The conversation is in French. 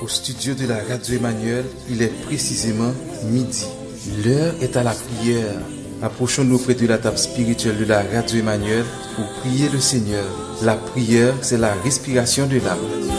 au studio de la Radio Emmanuel. Il est précisément midi. L'heure est à la prière. Approchons-nous près de la table spirituelle de la Radio Emmanuel pour prier le Seigneur. La prière, c'est la respiration de l'âme.